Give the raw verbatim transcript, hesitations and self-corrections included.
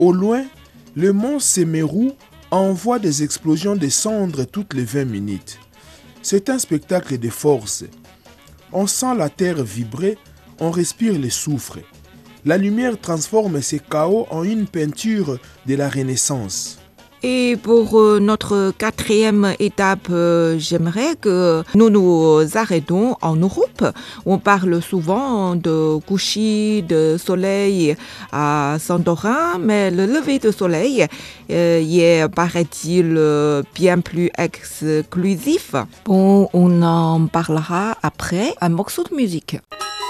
Au loin, le mont Semeru envoie des explosions de cendres toutes les vingt minutes. C'est un spectacle de force. On sent la terre vibrer, on respire le soufre. La lumière transforme ces chaos en une peinture de la Renaissance. Et pour euh, notre quatrième étape, euh, j'aimerais que nous nous arrêtons en Europe. On parle souvent de coucher de soleil à Santorin, mais le lever de soleil euh, y est, paraît-il, euh, bien plus exclusif. Bon, on en parlera après un morceau de musique.